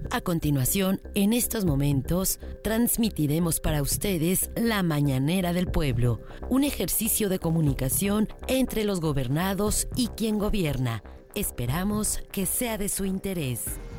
A continuación, en estos momentos, transmitiremos para ustedes La Mañanera del Pueblo, un ejercicio de comunicación entre los gobernados y quien gobierna. Esperamos que sea de su interés.